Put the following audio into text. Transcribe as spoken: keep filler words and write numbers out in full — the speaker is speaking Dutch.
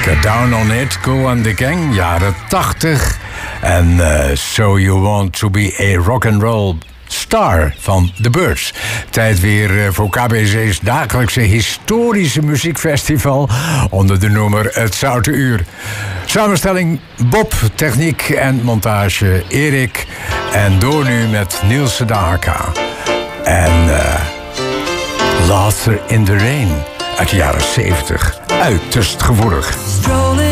Get Down on It, Kool and the Gang, jaren tachtig. En uh, So You Want to Be a Rock'n'Roll Star van The Byrds. Tijd weer uh, voor K B C's dagelijkse historische muziekfestival onder de noemer Het Zoute Uur. Samenstelling Bob, techniek en montage Erik. En door nu met Niels Sedaka. En uh, Laughter in the Rain uit de jaren zeventig. Uiterst gevoelig.